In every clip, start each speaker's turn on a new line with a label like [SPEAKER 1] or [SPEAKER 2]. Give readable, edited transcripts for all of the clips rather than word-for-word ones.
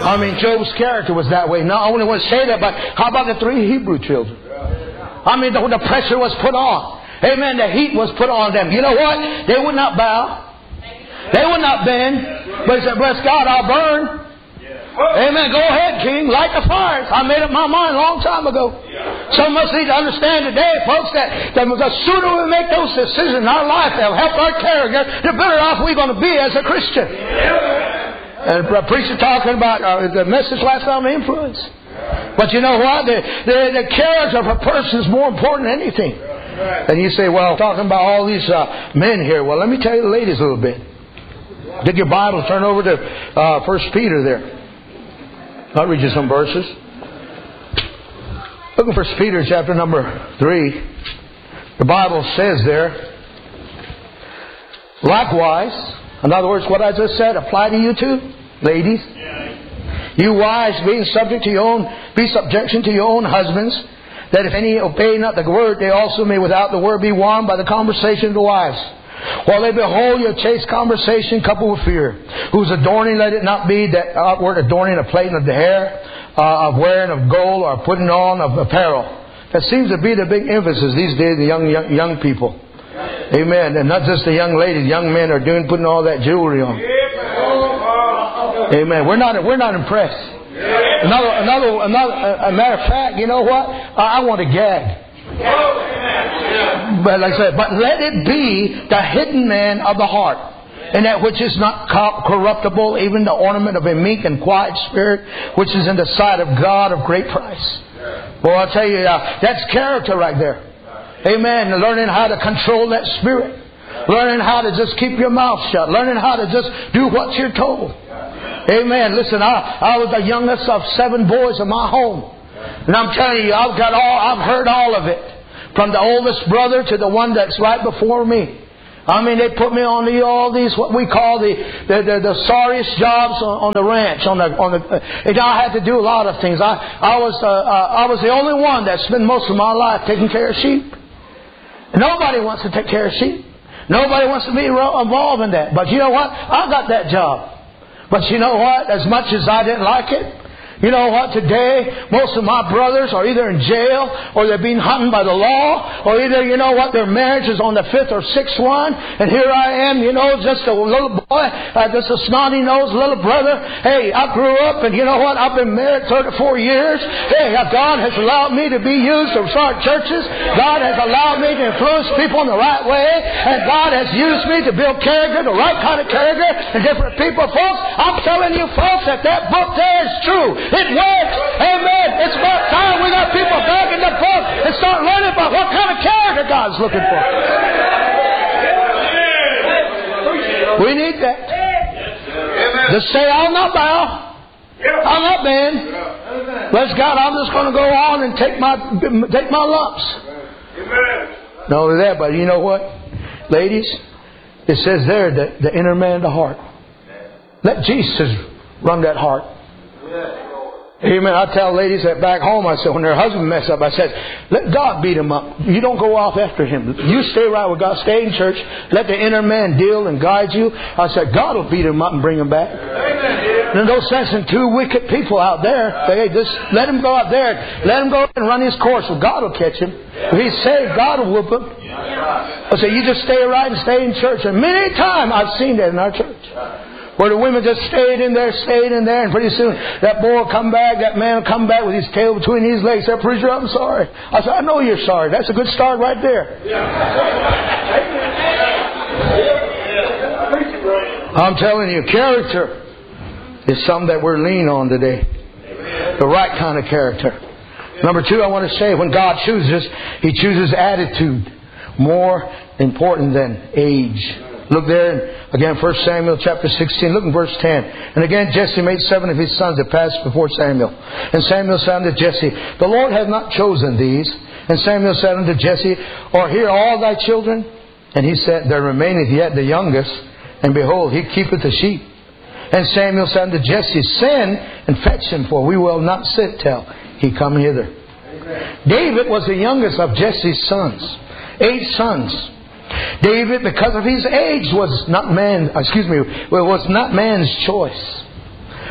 [SPEAKER 1] I mean, Job's character was that way. Not only want to say that, but how about the 3 Hebrew children? I mean, the pressure was put on. Amen. The heat was put on them. You know what? They would not bow. They would not bend. But he said, bless God, I'll burn. Amen. Go ahead, King. Light the fires. I made up my mind a long time ago. Some of us need to understand today, folks, that the sooner we make those decisions in our life, they'll help our character, the better off we're going to be as a Christian. And a preacher talking about the message last time, influence. But you know what? The character of a person is more important than anything. And you say, well, talking about all these men here. Well, let me tell you the ladies a little bit. Take your Bible, turn over to 1 Peter there. I'll read you some verses. Look at 1 Peter chapter number 3. The Bible says there, likewise, in other words, what I just said apply to you too, ladies. You wives, be subjection to your own husbands, that if any obey not the word, they also may without the word be won by the conversation of the wives. While they behold your chaste conversation coupled with fear, whose adorning let it not be that outward adorning of plaiting of the hair, of wearing of gold, or putting on of apparel. That seems to be the big emphasis these days, the young people. Amen. And not just the young ladies, young men are putting all that jewelry on. Amen. We're not impressed. Another matter of fact, you know what? I want to gag. But like I said, but let it be the hidden man of the heart, and that which is not corruptible, even the ornament of a meek and quiet spirit, which is in the sight of God of great price. Well, I'll tell you, that's character right there. Amen. Learning how to control that spirit. Learning how to just keep your mouth shut. Learning how to just do what you're told. Amen. Listen, I was the youngest of 7 boys in my home. And I'm telling you, I've heard all of it. From the oldest brother to the one that's right before me. I mean, they put me on all these what we call the sorriest jobs on the ranch. And I had to do a lot of things. I was the only one that spent most of my life taking care of sheep. Nobody wants to take care of sheep. Nobody wants to be involved in that. But you know what? I got that job. But you know what? As much as I didn't like it, you know what? Today, most of my brothers are either in jail or they're being hunted by the law, or either, you know what, their marriage is on the 5th or 6th one. And here I am, you know, just a little boy, just a snotty-nosed little brother. Hey, I grew up and you know what? I've been married 34 years. Hey, God has allowed me to be used to start churches. God has allowed me to influence people in the right way. And God has used me to build character, the right kind of character in different people. Folks, I'm telling you folks that book there is true. It works. Amen. It's about time we got people back in the book and start learning about what kind of character God's looking for. We need that. Just say, I'll not bow. I'll not bend. Bless God, I'm just going to go on and take my lumps. Not only that, but you know what, ladies? It says there that the inner man, the heart. Let Jesus run that heart. Amen. I tell ladies that back home, I said, when their husband mess up, I said, let God beat him up. You don't go off after him. You stay right with God. Stay in church. Let the inner man deal and guide you. I said, God will beat him up and bring him back. There's no sense in 2 wicked people out there. Hey, just let him go out there. Let him go and run his course. Well, God will catch him. If he's saved, God will whoop him. I said, you just stay right and stay in church. And many times I've seen that in our church. Where the women just stayed in there, and pretty soon that boy will come back, that man will come back with his tail between his legs. Said, preacher, I'm sorry. I said, I know you're sorry. That's a good start right there. I'm telling you, character is something that we're leaning on today. The right kind of character. Number 2, I want to say, when God chooses, He chooses attitude more important than age. Look there, again, 1 Samuel chapter 16. Look in verse 10. And again, Jesse made 7 of his sons that passed before Samuel. And Samuel said unto Jesse, the Lord hath not chosen these. And Samuel said unto Jesse, are here all thy children? And he said, there remaineth yet the youngest, and behold, he keepeth the sheep. And Samuel said unto Jesse, send and fetch him, for we will not sit till he come hither. Amen. David was the youngest of Jesse's sons. 8 sons. David, because of his age, was not man's choice.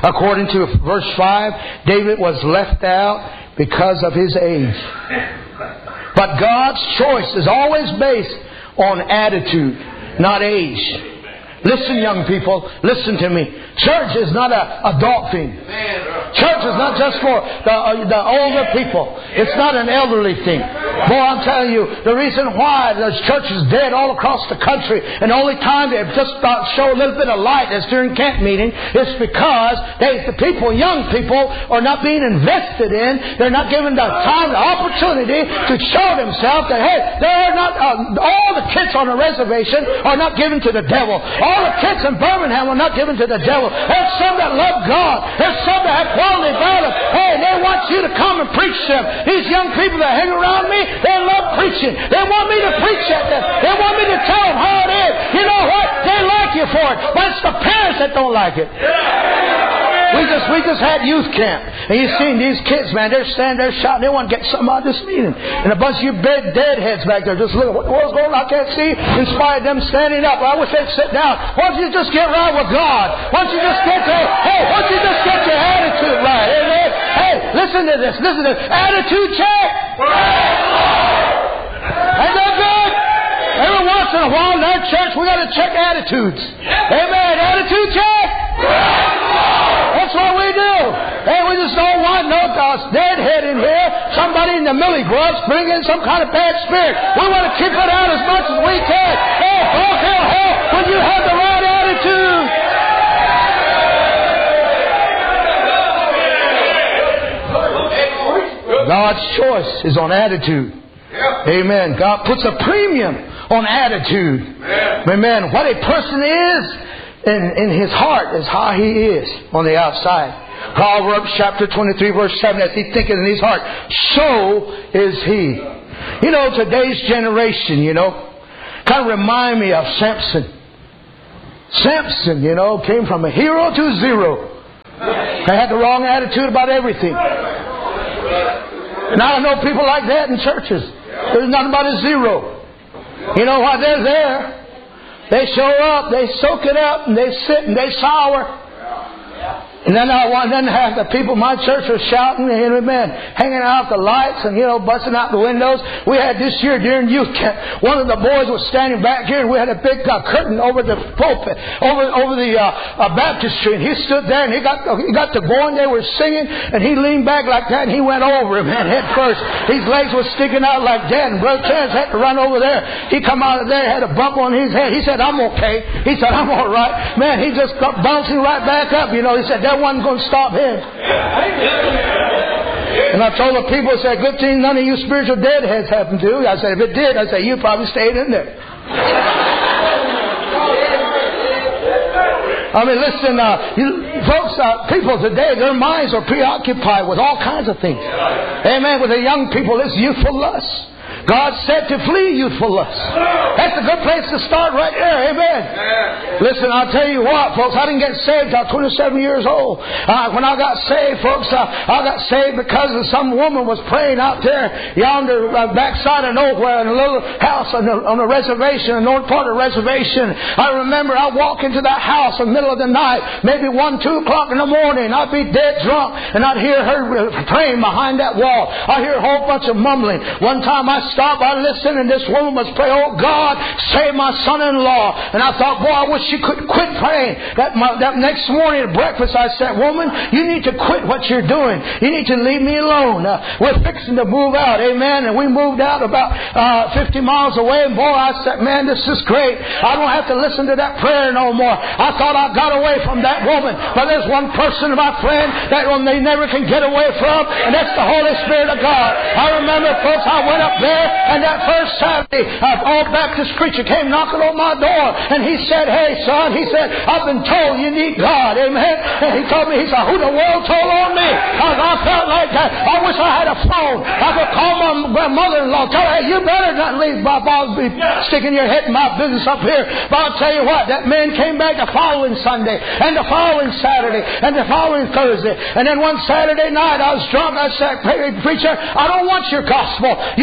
[SPEAKER 1] According to verse 5, David was left out because of his age. But God's choice is always based on attitude, not age. Listen, young people, listen to me. Church is not a adult thing. Church is not just for the older people. It's not an elderly thing. Boy, I'm telling you, the reason why there's churches dead all across the country, and the only time they just show a little bit of light is during camp meeting, is because the people, young people, are not being invested in. They're not given the time, the opportunity to show themselves that, hey, they're not, all the kids on the reservation are not given to the devil. All the kids in Birmingham are not given to the devil. There's some that love God. There's some that have quality valor. Hey, they want you to come and preach to them. These young people that hang around me, they love preaching. They want me to preach at them. They want me to tell them how it is. You know what? They like you for it. But it's the parents that don't like it. We just had youth camp. And you seen these kids, man, they're standing there shouting. They want to get something out of this meeting. And a bunch of you deadheads back there just looking, what the world's going on? I can't see. Inspired them standing up. I wish they'd sit down. Why don't you just get right with God? Why don't you just get your attitude right? Amen? Hey, listen to this. Attitude check. Ain't that good? Every once in a while in our church, we got to check attitudes. Amen. Attitude check. That's what we do. Hey, we just don't want no deadhead in here. Somebody in the millie grubs bring in some kind of bad spirit. We want to keep it out as much as we can. Hey, oh hell, when you have the right attitude. God's choice is on attitude. Amen. God puts a premium on attitude. Amen. What a person is in his heart is how he is on the outside. Proverbs chapter 23 verse 7, as he thinketh in his heart, so is he. You know, today's generation, kind of remind me of Samson. Samson, came from a hero to zero. They had the wrong attitude about everything. And I know people like that in churches. There's nothing but a zero. You know what? They're there. They show up, they soak it up, and they sit and they sour. And then half the people in my church are shouting, amen, hanging out the lights and, busting out the windows. We had this year during youth camp, one of the boys was standing back here and we had a big curtain over the pulpit, over the baptistry. And he stood there and he got to going. They were singing and he leaned back like that and he went over him, man, head first. His legs were sticking out like that and Brother Terrence had to run over there. He come out of there, had a bump on his head. He said, I'm okay. He said, I'm all right. Man, he just got bouncing right back up. He said, that wasn't going to stop him. And I told the people, I said, good thing none of you spiritual deadheads happened to. I said, if it did, I said, you probably stayed in there. I mean, listen, folks, people today, their minds are preoccupied with all kinds of things. Amen. With the young people, it's youthful lust. God said to flee youthful lust. That's a good place to start right there. Amen. Listen, I'll tell you what, folks, I didn't get saved until 27 years old. When I got saved, folks, I got saved because some woman was praying out there yonder backside of nowhere in a little house on a reservation, a north part of the reservation. I remember I walk into that house in the middle of the night, maybe 1, 2 o'clock in the morning. I'd be dead drunk and I'd hear her praying behind that wall. I'd hear a whole bunch of mumbling. One time I stopped, I listened, and this woman was praying, oh God, save my son-in-law. And I thought, boy, I wish she could quit praying. That next morning at breakfast, I said, woman, you need to quit what you're doing. You need to leave me alone. We're fixing to move out, amen. And we moved out about 50 miles away, and boy, I said, man, this is great. I don't have to listen to that prayer no more. I thought I got away from that woman. But there's one person, my friend, that one they never can get away from, and that's the Holy Spirit of God. I remember, folks, I went up there, and that first Saturday, an old Baptist preacher came knocking on my door, and he said, hey, son, he said, I've been told you need God, amen. And he told me, he said, who the world told on me? I felt like that. I wish I had a phone. I could call my mother-in-law, tell her, hey, you better not leave Bob. I'll be sticking your head in my business up here. But I'll tell you what, that man came back the following Sunday, and the following Saturday, and the following Thursday. And then one Saturday night, I was drunk. I said, hey, preacher, I don't want your gospel. You take your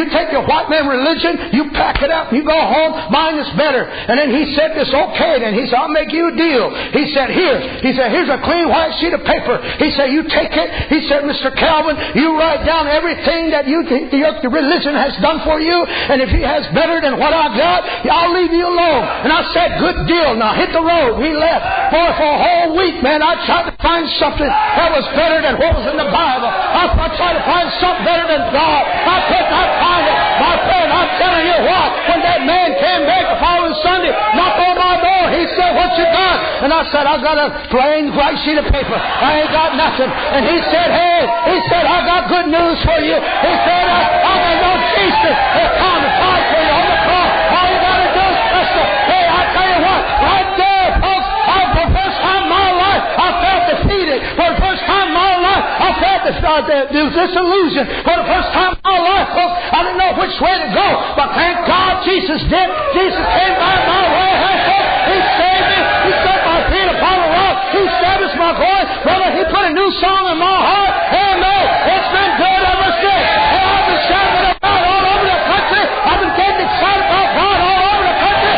[SPEAKER 1] white man religion. You pack it up. You go home. Mine is better. And then he said this, okay. Then he said, I'll make you a deal. He said, here's a clean white sheet of paper. He said, you take it. He said, Mr. Calvin, you write down everything that you think your religion has done for you. And if he has better than what I got, I'll leave you alone. And I said, good deal. Now hit the road. We left. Boy, for a whole week, man, I tried to find something that was better than what was in the Bible. I tried to find something better than God. I could not find it. My friend, I'm telling you what, when that man came back the following Sunday, knocked on my door, he said, what you got? And I said, I got a plain white sheet of paper. I ain't got nothing. And he said, I got good news for you. He said, I know Jesus has come to fight for you on the cross. All you got to do is trust him. Hey, I tell you what, right there, folks, for the first time in my life, I felt defeated. For the first time in my life, I felt disillusion. For the first time in my life, folks, I didn't know which way to go. But thank God Jesus did. Jesus came by my way. He saved me. He set my feet upon the rock. He established my voice. Brother, he put a new song in my heart. Amen. It's been good ever since. And I've been shouting it about all over the country. I've been getting excited about God all over the country.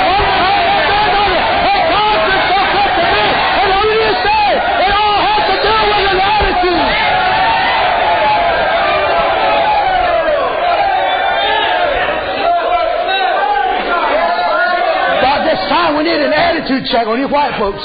[SPEAKER 1] And God's been so good to me. And what do you say? It all has to do with an attitude. About this time we need an attitude check on you white folks.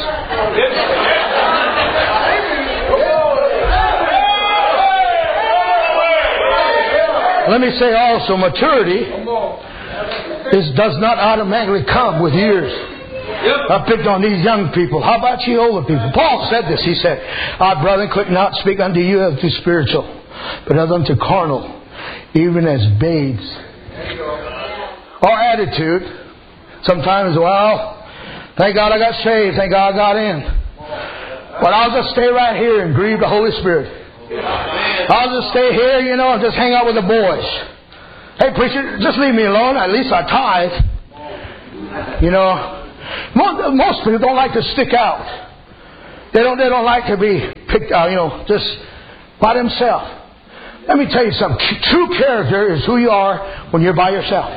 [SPEAKER 1] Let me say also, maturity does not automatically come with years. I picked on these young people. How about you older people? Paul said this. He said, I, brethren, could not speak unto you as to spiritual, but as unto carnal, even as babes. Our attitude, sometimes, well, thank God I got saved. Thank God I got in. But I'll just stay right here and grieve the Holy Spirit. I'll just stay here, and just hang out with the boys. Hey, preacher, just leave me alone. At least I tithe. Most people don't like to stick out. They don't like to be picked out, just by themselves. Let me tell you something. True character is who you are when you're by yourself.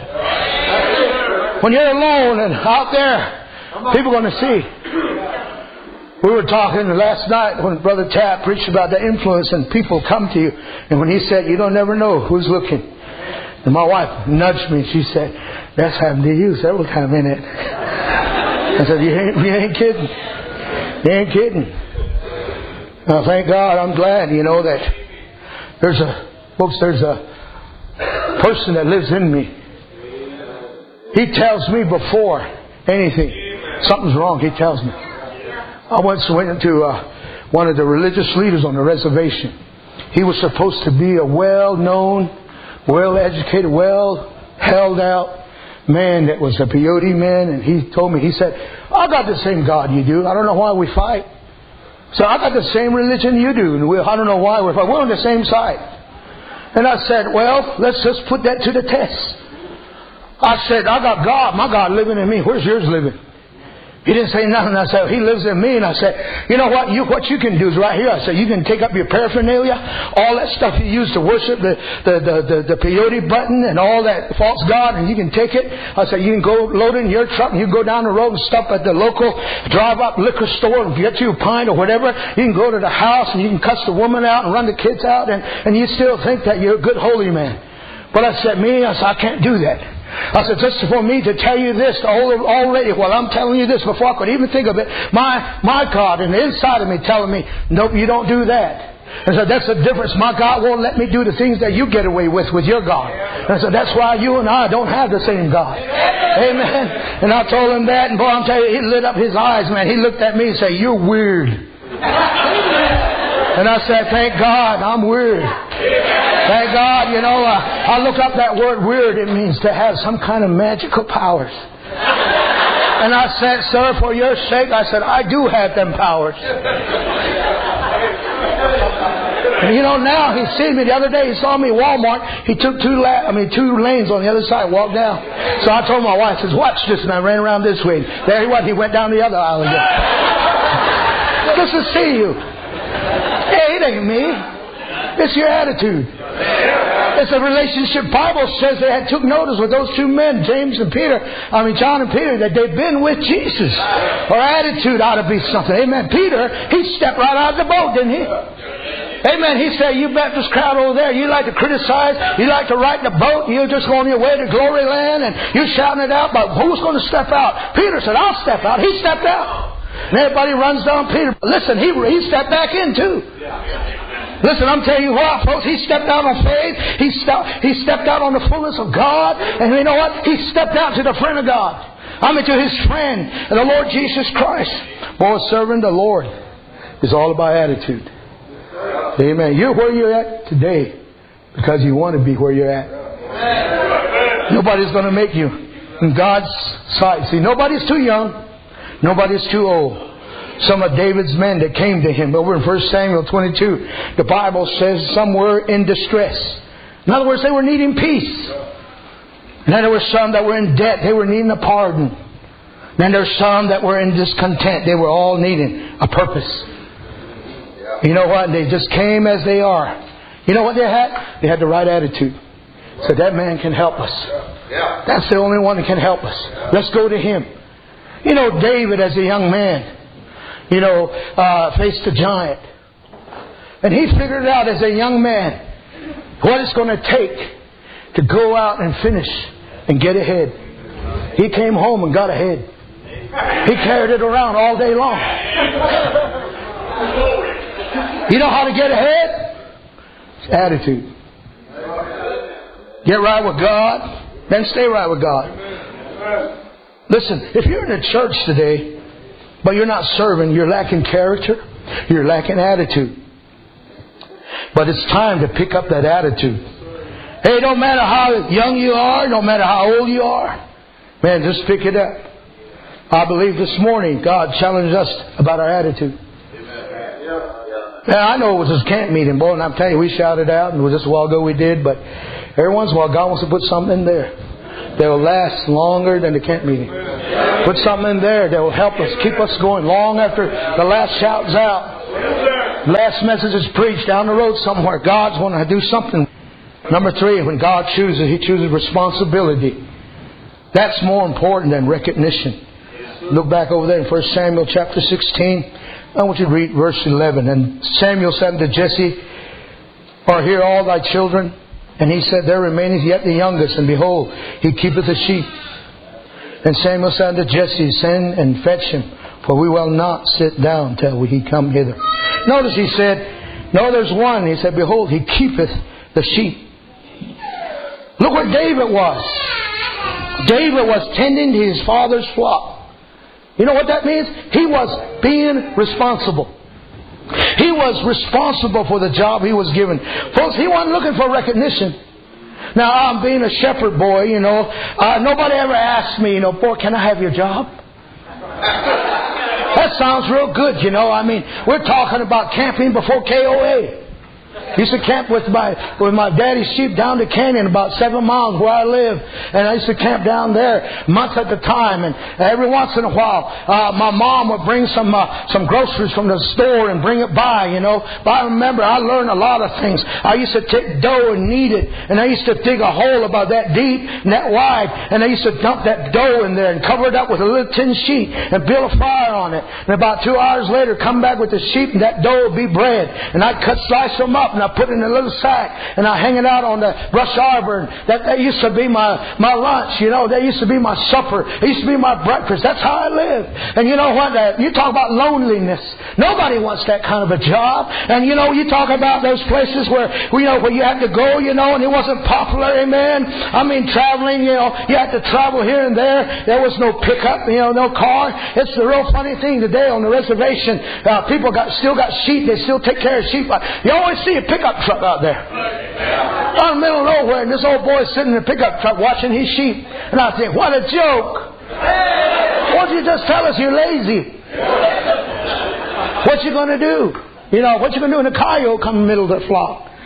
[SPEAKER 1] When you're alone and out there, people are going to see. We were talking last night when Brother Tapp preached about the influence and people come to you. And when he said, you don't never know who's looking. And my wife nudged me. She said, that's happened to you several times, isn't it? I said, you ain't kidding. You ain't kidding. Now, thank God, I'm glad, that there's a person that lives in me. He tells me before anything, something's wrong, he tells me. I once went into one of the religious leaders on the reservation. He was supposed to be a well-known, well-educated, well-held-out man that was a peyote man. And he told me, he said, I got the same God you do. I don't know why we fight. So I got the same religion you do. And I don't know why we're fighting. We're on the same side. And I said, well, let's just put that to the test. I said, I got God. My God living in me. Where's yours living? He didn't say nothing. I said, he lives in me. And I said, you know what? What you can do is right here. I said, you can take up your paraphernalia, all that stuff you use to worship, the peyote button and all that false god, and you can take it. I said, you can go load it in your truck and you can go down the road and stop at the local drive-up liquor store and get you a pint or whatever. You can go to the house and you can cuss the woman out and run the kids out, and you still think that you're a good holy man. But I said, I can't do that. I said, just for me to tell you this already, while I'm telling you this before I could even think of it, my God and the inside of me telling me, nope, you don't do that. And so that's the difference. My God won't let me do the things that you get away with your God. And so that's why you and I don't have the same God. Amen. And I told him that, and boy, I'm telling you, he lit up his eyes, man. He looked at me and said, you're weird. And I said, thank God, I'm weird. Thank God, I look up that word weird. It means to have some kind of magical powers. And I said, sir, for your sake, I said, I do have them powers. And now he's seen me. The other day he saw me at Walmart. He took two lanes on the other side, walked down. So I told my wife, I says, watch this. And I ran around this way. There he was. He went down the other aisle again. Just to see you. Hey, it ain't me. It's your attitude. It's a relationship. Bible says they had took notice with those two men, John and Peter, that they've been with Jesus. Our attitude ought to be something. Amen. Peter, he stepped right out of the boat, didn't he? Amen. He said, you Baptist crowd over there, you like to criticize, you like to ride the boat, you're just going your way to glory land, and you're shouting it out, but who's going to step out? Peter said, I'll step out. He stepped out. And everybody runs down Peter. But listen, he stepped back in too. Listen, I'm telling you what, folks, he stepped out on faith. He stepped out on the fullness of God. And you know what? He stepped out to the friend of God. I mean, to his friend, the Lord Jesus Christ. Boy, serving the Lord is all about attitude. Amen. You're where you're at today because you want to be where you're at. Nobody's going to make you in God's sight. See, nobody's too young. Nobody's too old. Some of David's men that came to him over in 1 Samuel 22, the Bible says some were in distress. In other words, they were needing peace. And then there were some that were in debt. They were needing a pardon. Then there were some that were in discontent. They were all needing a purpose. You know what? They just came as they are. You know what they had? They had the right attitude. So that man can help us. That's the only one that can help us. Let's go to him. You know, David as a young man, faced a giant. And he figured out as a young man what it's going to take to go out and finish and get ahead. He came home and got ahead. He carried it around all day long. You know how to get ahead? It's attitude. Get right with God, then stay right with God. Listen, if you're in a church today, but you're not serving, you're lacking character, you're lacking attitude. But it's time to pick up that attitude. Hey, no matter how young you are, no matter how old you are, man, just pick it up. I believe this morning God challenged us about our attitude. Now, I know it was his camp meeting, boy, and I'm telling you, we shouted out, and it was just a while ago we did, but every once in a while God wants to put something in there that will last longer than the camp meeting. Put something in there that will help us, keep us going long after the last shout's out. Last message is preached down the road somewhere. God's going to do something. Number 3, when God chooses, He chooses responsibility. That's more important than recognition. Look back over there in 1 Samuel chapter 16. I want you to read verse 11. And Samuel said unto Jesse, Are here all thy children? And he said, There remaineth yet the youngest, and behold, he keepeth the sheep. And Samuel said unto Jesse, Send and fetch him, for we will not sit down till he come hither. Notice he said, No, there's one. He said, Behold, he keepeth the sheep. Look where David was. David was tending to his father's flock. You know what that means? He was being responsible. He was responsible for the job he was given. Folks, he wasn't looking for recognition. Now, I'm being a shepherd boy, nobody ever asked me, boy, can I have your job? That sounds real good, we're talking about camping before KOA. I used to camp with my daddy's sheep down the canyon about 7 miles where I live. And I used to camp down there months at a time. And every once in a while, my mom would bring some groceries from the store and bring it by, But I remember I learned a lot of things. I used to take dough and knead it. And I used to dig a hole about that deep and that wide. And I used to dump that dough in there and cover it up with a little tin sheet and build a fire on it. And about 2 hours later, come back with the sheep and that dough would be bread. And I'd slice them up. And I put it in a little sack and I hang it out on the brush arbor. And that used to be my lunch. That used to be my supper. It used to be my breakfast. That's how I lived. And you know what? You talk about loneliness. Nobody wants that kind of a job. And you talk about those places where you had to go, and it wasn't popular. Amen. I mean, traveling. You had to travel here and there. There was no pickup. No car. It's the real funny thing today on the reservation. People still got sheep. They still take care of sheep. You always see a pickup truck out there. Out in the middle of nowhere, and this old boy sitting in a pickup truck watching his sheep. And I think, what a joke. Why don't you just tell us you're lazy? What you going to do? What you going to do when a coyote come in the middle of the flock?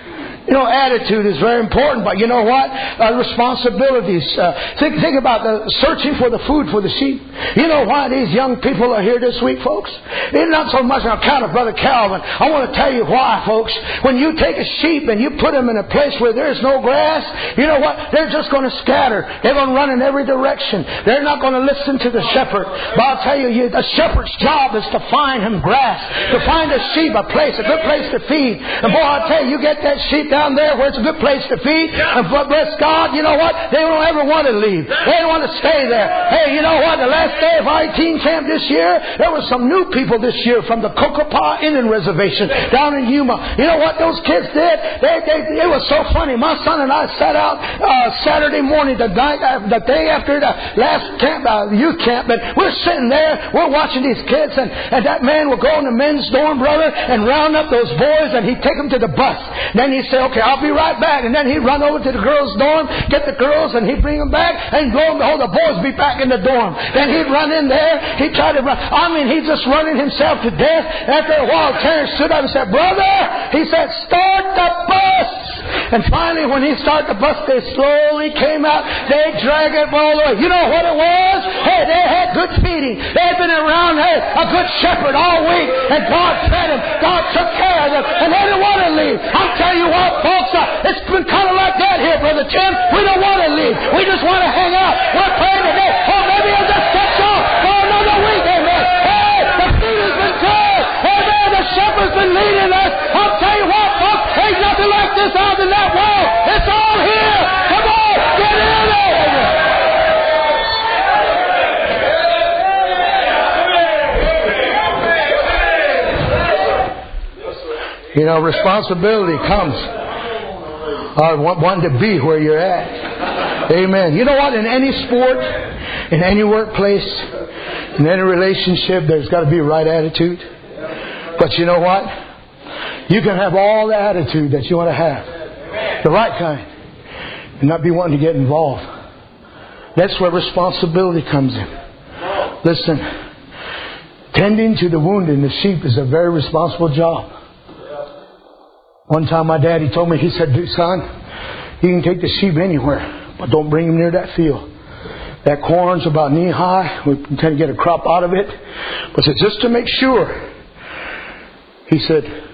[SPEAKER 1] You know, attitude is very important, but you know what? Responsibilities. Think about the searching for the food for the sheep. You know why these young people are here this week, folks? It's not so much on account of Brother Calvin. I want to tell you why, folks. When you take a sheep and you put them in a place where there's no grass, you know what? They're just going to scatter. They're going to run in every direction. They're not going to listen to the shepherd. But I'll tell you, the shepherd's job is to find him grass, to find a sheep a place, a good place to feed. And boy, I'll tell you, you get that sheep down there where it's a good place to feed, and bless God, you know what? They don't ever want to leave. They don't want to stay there. Hey, you know what? The last day of our teen camp this year, there was some new people this year from the Cocopah Indian Reservation down in Yuma. You know what those kids did? It was so funny. My son and I sat out Saturday morning, the day after the last camp, youth camp, and we're sitting there, we're watching these kids, and that man would go in the men's dorm, brother, and round up those boys, and he'd take them to the bus. Then he'd say, okay, I'll be right back. And then he'd run over to the girls' dorm, get the girls, and he'd bring them back, and lo and behold, the boys would be back in the dorm. Then he'd run in there, he'd try to run. I mean, he's just running himself to death. After a while, Terrence stood up and said, brother, he said, start the bus. And finally, when he started the bus, they slowly came out. They dragged it all the way. You know what it was? Hey, they had good feeding. They had been around, a good shepherd all week, and God fed them. God took care of them, and they didn't want to leave. I'm telling you what, folks, it's been kind of like that here, Brother Tim. We don't want to leave. We just want to hang out. We're praying today. Oh, maybe I'll just catch on for another week. Amen. Hey, the feed has been good. Amen. The shepherd's been leading us. I'll tell you what, folks, ain't nothing like this out in that world. It's all here. Come on, get in there. You know, responsibility comes. I want to be where you're at. Amen. You know what? In any sport, in any workplace, in any relationship, there's got to be a right attitude. But you know what? You can have all the attitude that you want to have. The right kind. And not be wanting to get involved. That's where responsibility comes in. Listen. Tending to the wounded and the sheep is a very responsible job. One time my daddy told me, he said, son, you can take the sheep anywhere, but don't bring them near that field. That corn's about knee high. We can get a crop out of it. But just to make sure, he said,